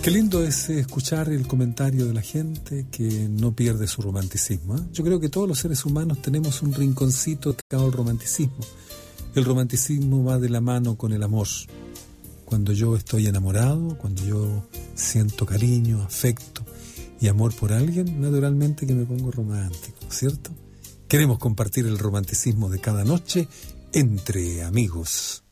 Qué lindo es escuchar el comentario de la gente que no pierde su romanticismo, ¿eh? Yo creo que todos los seres humanos tenemos un rinconcito dedicado al romanticismo. El romanticismo va de la mano con el amor. Cuando yo estoy enamorado, cuando yo siento cariño, afecto y amor por alguien, naturalmente que me pongo romántico, ¿cierto? Queremos compartir el romanticismo de cada noche entre amigos.